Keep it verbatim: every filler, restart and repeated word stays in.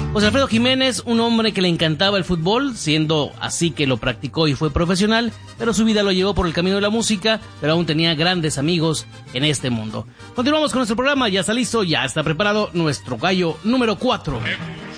José Alfredo Jiménez, un hombre que le encantaba el fútbol, siendo así que lo practicó y fue profesional, pero su vida lo llevó por el camino de la música, pero aún tenía grandes amigos en este mundo. Continuamos con nuestro programa, ya está listo, ya está preparado nuestro gallo número cuatro.